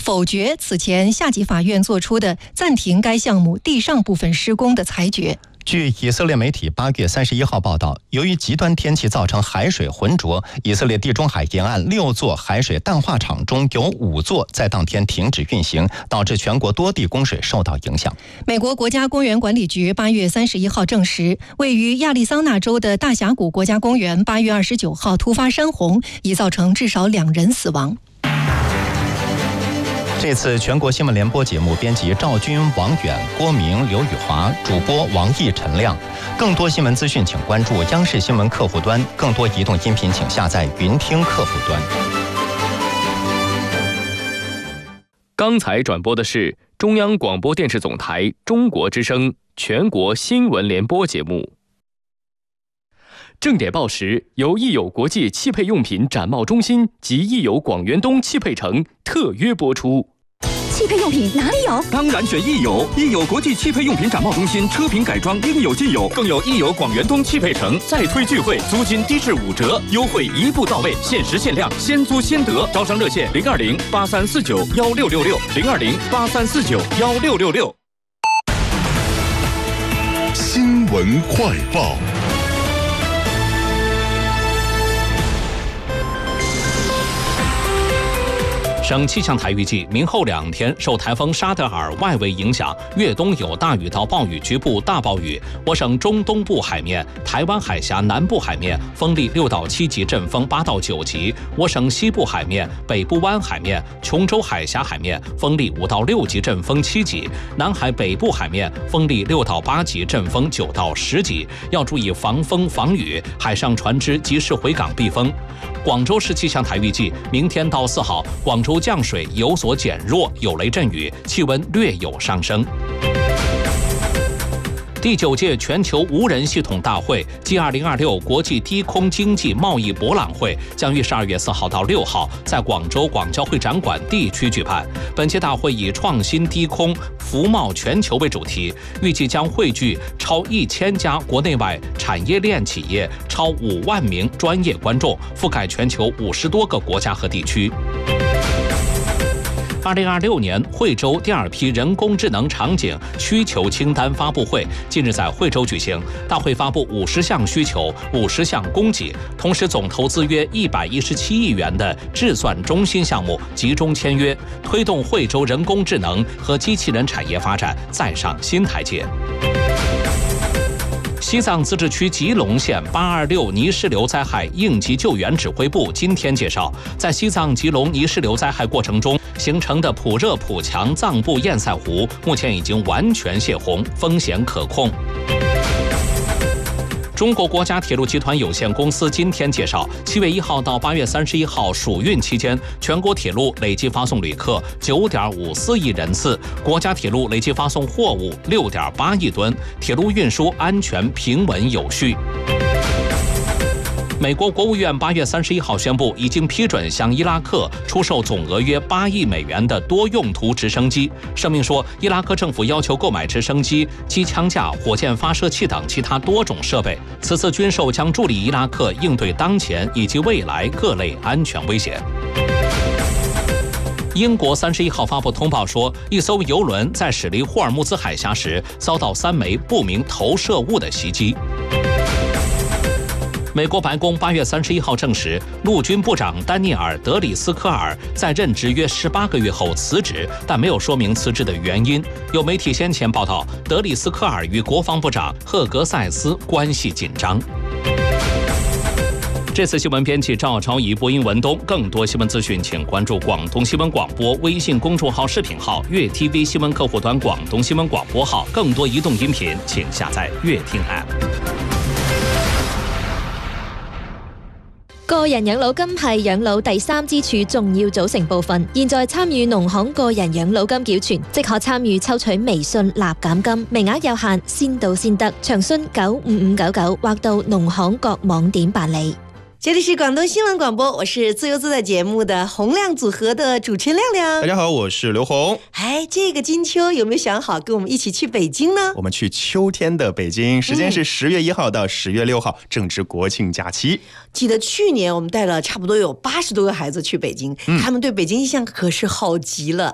否决此前下级法院作出的暂停该项目地上部分施工的裁决。 据以色列媒体8月31号报道，由于极端天气造成海水浑浊，以色列地中海沿岸6座海水淡化厂中有5座在当天停止运行，导致全国多地供水受到影响。 美国国家公园管理局8月31号证实，位于亚利桑那州的大峡谷国家公园8月29号突发山洪，已造成至少2人死亡。 这次全国新闻联播节目编辑赵军、王远、郭明、刘宇华，主播王毅、陈亮。更多新闻资讯请关注央视新闻客户端，更多移动音频请下载云听客户端。 刚才转播的是中央广播电视总台中国之声全国新闻联播节目。正点报时由益友国际汽配用品展贸中心及益友广源东汽配城特约播出。 汽配用品哪里有？ 当然选益友，益友国际汽配用品展贸中心，车品改装应有尽有，更有益友广源东汽配城再推聚会，租金低至5折，优惠一步到位，限时限量，先租先得。招商热线020-8349-1666，020-8349-1666。 新闻快报。 省气象台预计，明后2天受台风沙德尔外围影响，粤东有大雨到暴雨，局部大暴雨。我省中东部海面、台湾海峡南部海面风力6到7级，阵风8到9级。我省西部海面、北部湾海面、琼州海峡海面风力5到6级，阵风7级。南海北部海面风力6到8级，阵风9到10级。要注意防风防雨，海上船只及时回港避风。广州市气象台预计，明天到4号，广州降水有所减弱，有雷阵雨，气温略有上升。第9届全球无人系统大会暨2026国际低空经济贸易博览会将于12月4号到6号在广州广交会展馆地区举办。本届大会以创新低空服贸全球为主题，预计将汇聚超1000家国内外产业链企业，超5万名专业观众，覆盖全球50多个国家和地区。2026年惠州第2批人工智能场景需求清单发布会近日在惠州举行，大会发布50项需求、50项供给，同时总投资约117亿元的智算中心项目集中签约，推动惠州人工智能和机器人产业发展再上新台阶。西藏自治区吉隆县826泥石流灾害应急救援指挥部今天介绍，在西藏吉隆泥石流灾害过程中形成的普热普强藏布堰塞湖，目前已经完全泄洪，风险可控。中国国家铁路集团有限公司今天介绍，7月1号到8月31号暑运期间，全国铁路累计发送旅客9.54亿人次，国家铁路累计发送货物6.8亿吨，铁路运输安全平稳有序。美国国务院8月31号宣布，已经批准向伊拉克出售总额约8亿美元的多用途直升机。声明说，伊拉克政府要求购买直升机、机枪架、火箭发射器等其他多种设备。此次军售将助力伊拉克应对当前以及未来各类安全威胁。英国31号发布通报说，一艘油轮在驶离霍尔木兹海峡时遭到3枚不明投射物的袭击。美国白宫8月31号证实，陆军部长丹尼尔·德里斯科尔在任职约18个月后辞职，但没有说明辞职的原因。有媒体先前报道，德里斯科尔与国防部长赫格塞斯关系紧张。这次新闻编辑赵超仪，播音文东。更多新闻资讯，请关注广东新闻广播微信公众号、视频号、粤 TV 新闻客户端、广东新闻广播号。更多移动音频，请下载粤听 App。 個人養老金係養老第3支柱重要組成部分。現在參與農行個人養老金繳存，即可參與抽取微信立減金，名額有限，先到先得。詳詢95599或到農行各網點辦理。 这里是广东新闻广播，我是自由自在节目的洪亮组合的主持人亮亮。 大家好，我是刘红。 这个金秋有没有想好跟我们一起去北京呢？ 我们去秋天的北京，时间是10月1号到10月6号，正值国庆假期。 记得去年我们带了差不多有80多个孩子去北京，他们对北京印象可是好极了。